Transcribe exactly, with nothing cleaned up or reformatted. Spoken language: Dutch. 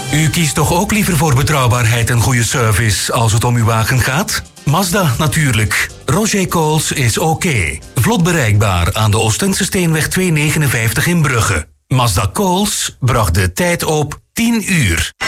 U kiest toch ook liever voor betrouwbaarheid en goede service als het om uw wagen gaat? Mazda natuurlijk. Roger Coles is oké. Vlot bereikbaar aan de Oostense Steenweg tweehonderdnegenenvijftig in Brugge. Mazda Coles bracht de tijd op tien uur.